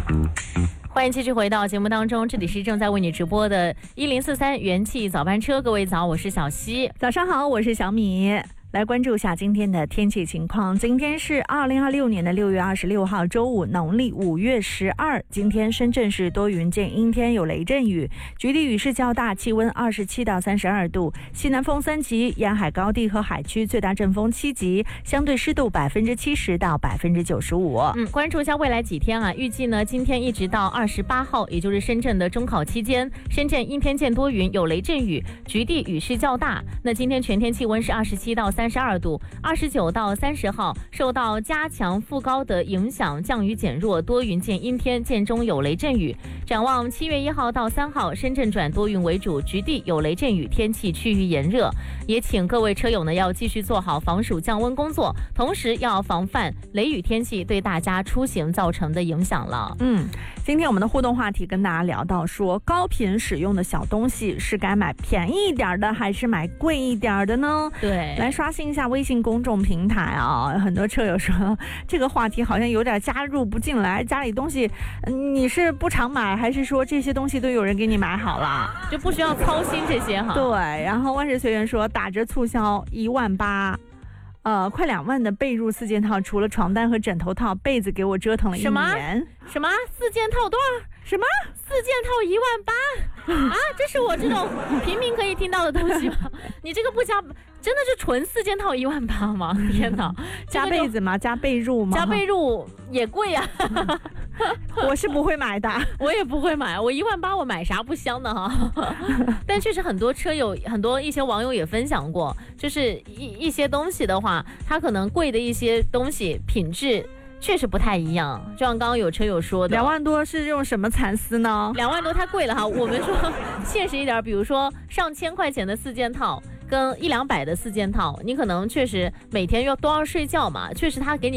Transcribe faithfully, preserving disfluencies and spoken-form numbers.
欢迎继续回到节目当中，这里是正在为你直播的一零四三元气早班车。各位早，我是小溪。 早上好，我是小米。来关注一下今天的天气情况。今天是二零二六年的六月二十六号，周五，农历五月十二。今天深圳是多云见阴天，有雷阵雨，局地雨势较大，气温二十七到三十二度，西南风三级，沿海高地和海区最大阵风七级，相对湿度百分之七十到百分之九十五。 嗯，关注一下未来几天啊，预计呢，今天一直到二十八号，也就是深圳的中考期间，深圳阴天见多云，有雷阵雨，局地雨势较大。那今天全天气温是二十七到三十二度，二十九到三十号受到加强副高的影响，降雨减弱，多云见阴天，间中有雷阵雨。展望七月一号到三号，深圳转多云为主，局地有雷阵雨，天气趋于炎热。也请各位车友呢要继续做好防暑降温工作，同时要防范雷雨天气对大家出行造成的影响了。 嗯，今天我们的互动话题跟大家聊到说，高频使用的小东西是该买便宜一点的还是买贵一点的呢？ 对， 来刷新一下微信公众平台啊，很多车友说这个话题好像有点加入不进来，家里东西你是不常买，还是说这些东西都有人给你买好了， 就不需要操心这些哈？ 对，然后万事随缘说打折促销一万八。呃，快两万的被褥四件套，除了床单和枕头套，被子给我折腾了一年。 什么？什么？四件套多少？ 什么？ 四件套一万八？啊，这是我这种平民可以听到的东西吗？你这个不加，真的是纯四件套一万八吗？天哪！ 加被子吗？加被褥吗？ 加被褥也贵啊。 我是不会买的， 我也不会买，我一万八我买啥不香的哈？但确实很多车友、很多一些网友也分享过，就是一一些东西的话，它可能贵的一些东西品质确实不太一样，就像刚刚有车友说的， 两万多是用什么蚕丝呢？ 两万多太贵了哈。我们说现实一点，比如说上千块钱的四件套跟一两百的四件套，你可能确实每天要都要睡觉嘛，确实他给你